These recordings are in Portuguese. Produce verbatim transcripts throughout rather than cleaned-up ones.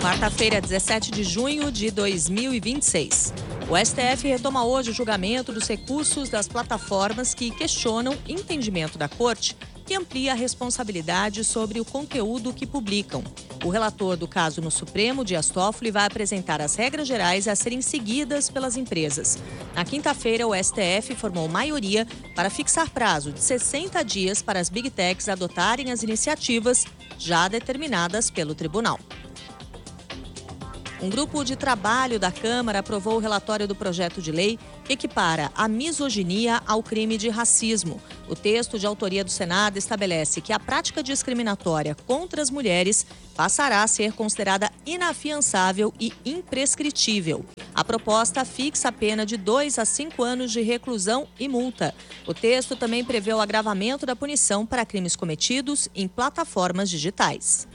Quarta-feira, dezessete de junho de dois mil e vinte e seis. O S T F retoma hoje o julgamento dos recursos das plataformas que questionam entendimento da Corte, que amplia a responsabilidade sobre o conteúdo que publicam. O relator do caso no Supremo, Dias Toffoli, vai apresentar as regras gerais a serem seguidas pelas empresas. Na quinta-feira, o S T F formou maioria para fixar prazo de sessenta dias para as Big Techs adotarem as iniciativas já determinadas pelo tribunal. Um grupo de trabalho da Câmara aprovou o relatório do projeto de lei que equipara a misoginia ao crime de racismo. O texto, de autoria do Senado, estabelece que a prática discriminatória contra as mulheres passará a ser considerada inafiançável e imprescritível. A proposta fixa a pena de dois a cinco anos de reclusão e multa. O texto também prevê o agravamento da punição para crimes cometidos em plataformas digitais.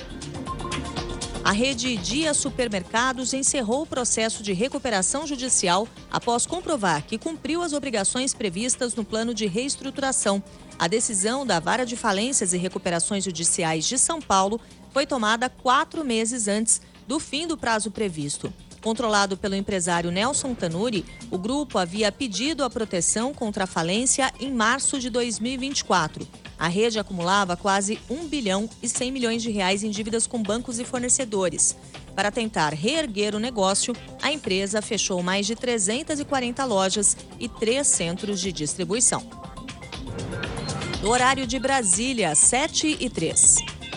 A rede Dia Supermercados encerrou o processo de recuperação judicial após comprovar que cumpriu as obrigações previstas no plano de reestruturação. A decisão da Vara de Falências e Recuperações Judiciais de São Paulo foi tomada quatro meses antes do fim do prazo previsto. Controlado pelo empresário Nelson Tanuri, o grupo havia pedido a proteção contra a falência em março de dois mil e vinte e quatro. A rede acumulava quase um bilhão e cem milhões de reais em dívidas com bancos e fornecedores. Para tentar reerguer o negócio, a empresa fechou mais de trezentas e quarenta lojas e três centros de distribuição. No horário de Brasília, sete e três.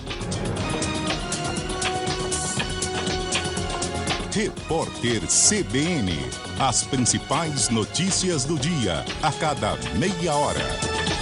Repórter C B N. As principais notícias do dia, a cada meia hora.